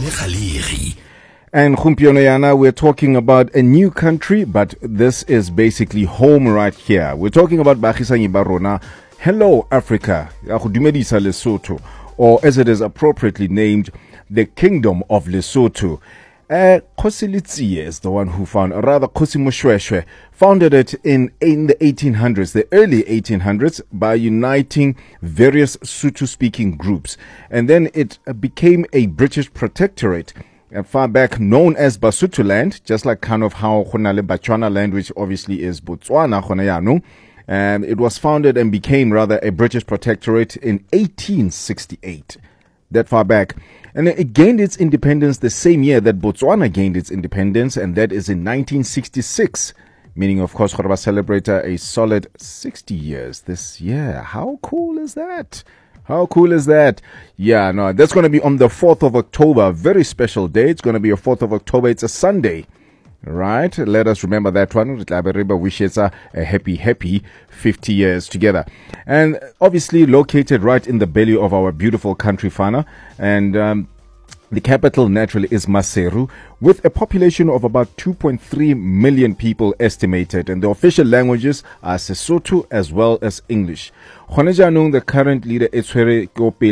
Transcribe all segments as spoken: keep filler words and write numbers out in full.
And Gompieno Yana, we're talking about a new country, but this is basically home right here. We're talking about Baagisani ba rona. Hello, Africa. Ya go dumedisa Lesotho, or as it is appropriately named, the Kingdom of Lesotho. Uh, Kgosi Letsiye is the one who found, or rather Kgosi Moshoeshoe, founded it in, in the eighteen hundreds, the early eighteen hundreds, by uniting various Sotho-speaking groups. And then it uh, became a British protectorate, uh, far back known as Basotholand, just like kind of how Khonale Batswana land, which obviously is Botswana, Khonayanu. Um, it was founded and became rather a British protectorate in eighteen sixty-eight. That far back. And it gained its independence the same year that Botswana gained its independence, and that is in nineteen sixty-six. Meaning, of course, Khorba celebrates a solid sixty years this year. How cool is that? How cool is that? Yeah, no, that's going to be on the fourth of October. Very special day. It's going to be a fourth of October. It's a Sunday. Right? Let us remember that one. Wishes a happy, happy fifty years together. And obviously located right in the belly of our beautiful country, Fana. And um, the capital naturally is Maseru, with a population of about two point three million people estimated. And the official languages are Sesotho as well as English. Khone the current leader is Kgosi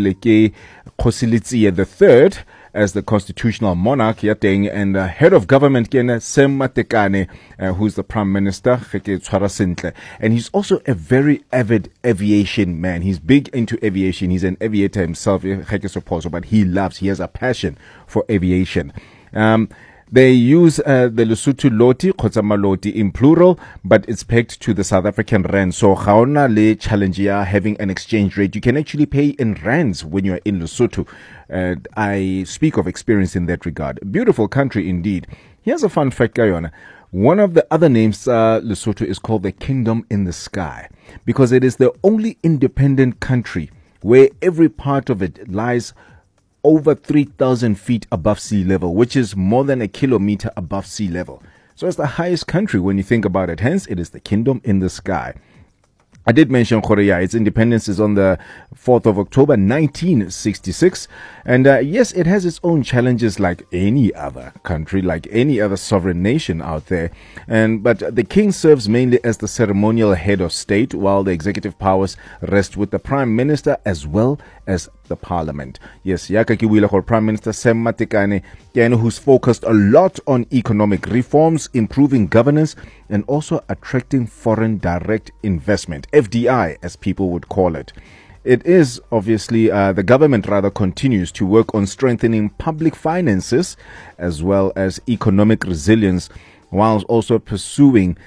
Letsiye the third, as the constitutional monarch, Yateng, and the head of government, Sem Matekane, uh, who's the prime minister, and he's also a very avid aviation man. He's big into aviation. He's an aviator himself, but he loves, he has a passion for aviation. Um, They use uh, the Lesotho Loti, Kgotsa Loti in plural, but it's pegged to the South African rand. So, Gaona le challenge ya having an exchange rate. You can actually pay in rands when you're in Lesotho. Uh, I speak of experience in that regard. Beautiful country indeed. Here's a fun fact, Guyana. One of the other names, uh, Lesotho, is called the Kingdom in the Sky, because it is the only independent country where every part of it lies over three thousand feet above sea level, which is more than a kilometer above sea level. So it's the highest country when you think about it. Hence, it is the Kingdom in the Sky. I did mention Korea. Its independence is on the fourth of October, nineteen sixty-six. And uh, yes, it has its own challenges like any other country, like any other sovereign nation out there. And But the king serves mainly as the ceremonial head of state, while the executive powers rest with the prime minister as well as the parliament. Yes, Yaka Kiwila, Prime Minister Sem Matekane, who's focused a lot on economic reforms, improving governance, and also attracting foreign direct investment, F D I as people would call it. It is obviously, uh, the government rather continues to work on strengthening public finances as well as economic resilience, whilst also pursuing